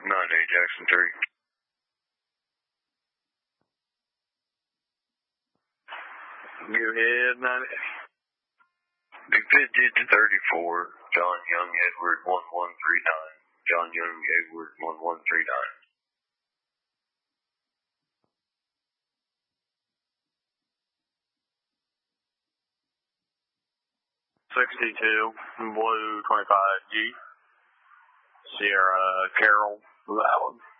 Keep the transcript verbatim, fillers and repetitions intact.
nine eight Jackson three. Go ahead, nine eight. Big fifty to thirty-four, John Young Edward one one three nine. John Young Edward one one three nine. sixty-two, Blue twenty-five G. Sierra Carroll, that one.